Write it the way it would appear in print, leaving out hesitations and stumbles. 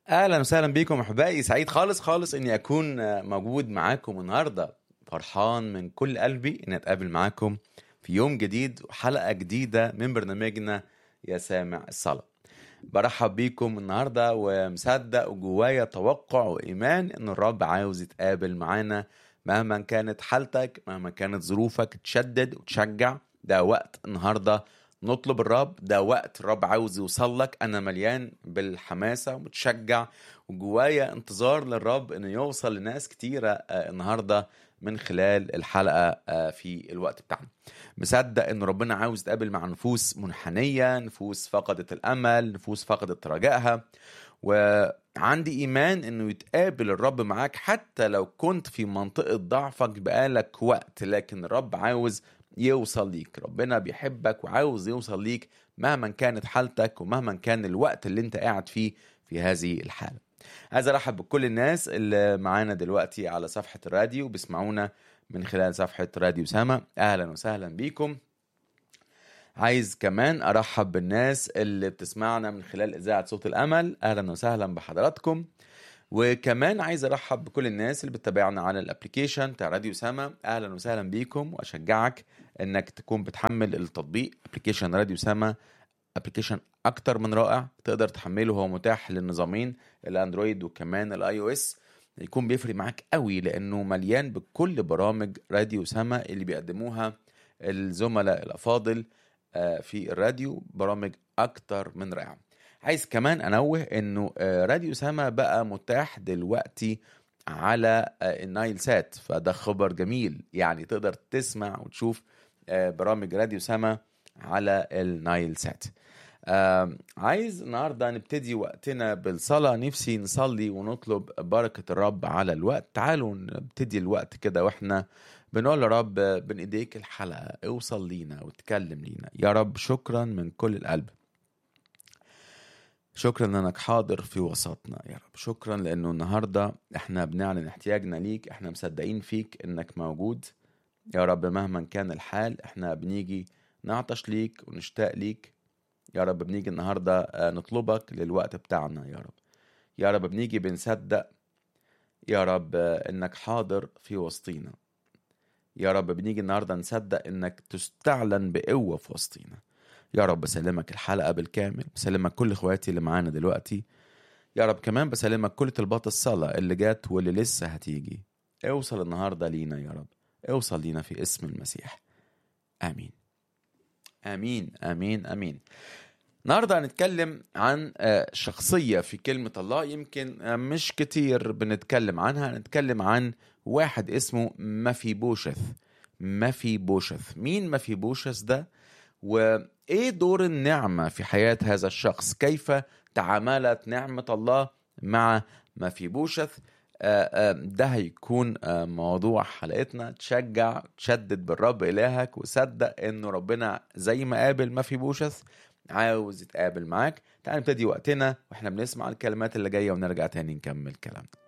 اهلا وسهلا بيكم احبائي، سعيد خالص خالص اني اكون موجود معاكم النهارده. فرحان من كل قلبي اني اتقابل معاكم في يوم جديد وحلقه جديده من برنامجنا يا سامع الصلاه. برحب بيكم النهارده ومصدق وجوايا توقع وايمان ان الرب عاوز يتقابل معانا مهما كانت حالتك، مهما كانت ظروفك. تشدد وتشجع، ده وقت النهارده نطلب الرب، ده وقت الرب عاوز يوصل لك. انا مليان بالحماسه ومتشجع وجوايا انتظار للرب انه يوصل لناس كتيره النهارده من خلال الحلقه في الوقت بتاعنا. مصدق ان ربنا عاوز يتقابل مع نفوس منحنيه، نفوس فقدت الامل، نفوس فقدت رجائها. وعندي ايمان انه يتقابل الرب معاك حتى لو كنت في منطقه ضعفك بقالك وقت، لكن الرب عاوز يوصل ليك. ربنا بيحبك وعاوز يوصل ليك مهما كانت حالتك ومهما كان الوقت اللي انت قاعد فيه في هذه الحالة. عايز ارحب بكل الناس اللي معانا دلوقتي على صفحة الراديو بيسمعونا من خلال صفحة راديو سما، اهلا وسهلا بيكم. عايز كمان ارحب بالناس اللي بتسمعنا من خلال اذاعة صوت الامل، اهلا وسهلا بحضراتكم. وكمان عايز ارحب بكل الناس اللي بتتابعنا على الابليكيشن بتاع راديو سما، اهلا وسهلا بيكم. واشجعك انك تكون بتحمل التطبيق ابليكيشن راديو سما. ابليكيشن اكتر من رائع، تقدر تحمله، هو متاح للنظامين الاندرويد وكمان الاي او اس. يكون بيفرق معاك قوي لانه مليان بكل برامج راديو سما اللي بيقدموها الزملاء الافاضل في الراديو، برامج اكتر من رائعه. عايز كمان انوه انه راديو سما بقى متاح دلوقتي على النايل سات، فده خبر جميل. يعني تقدر تسمع وتشوف برامج راديو سما على النايل سات. عايز النهاردة نبتدي وقتنا بالصلاة. نفسي نصلي ونطلب بركة الرب على الوقت. تعالوا نبتدي الوقت كده واحنا بنقول يا رب بين ايديك الحلقة، اوصل لينا وتكلم لينا يا رب. شكرا من كل القلب، شكرا لانك حاضر في وسطنا يا رب. شكرا لانه النهاردة احنا بنعلن احتياجنا ليك، احنا مصدقين فيك انك موجود يا رب. مهما كان الحال احنا بنيجي نعطش ليك ونشتاق ليك يا رب. بنيجي النهاردة نطلبك للوقت بتاعنا يا رب. يا رب بنيجي بنصدق يا رب انك حاضر في وسطينا يا رب. بنيجي النهاردة نصدق انك تستعلن بقوة في وسطينا يا رب. بسلمك الحلقة بالكامل، بسلمك كل اخواتي اللي معانا دلوقتي يا رب. كمان بسلمك كل طلبات الصلاة اللي جات واللي لسه هتيجي. اوصل النهاردة لينا يا رب، اوصل لينا في اسم المسيح، آمين آمين آمين آمين. النهاردة هنتكلم عن شخصية في كلمة الله يمكن مش كتير بنتكلم عنها. هنتكلم عن واحد اسمه مفيبوشث. مفيبوشث، مين مفيبوشث ده؟ وإيه دور النعمة في حياة هذا الشخص؟ كيف تعاملت نعمة الله مع مفيبوشث؟ ده هيكون موضوع حلقتنا. تشجع تشدد بالرب إلهك وصدق إنه ربنا زي ما قابل مفيبوشث عاوز يتقابل معاك. تعال نبتدي وقتنا واحنا بنسمع الكلمات اللي جاية ونرجع تاني نكمل كلامنا.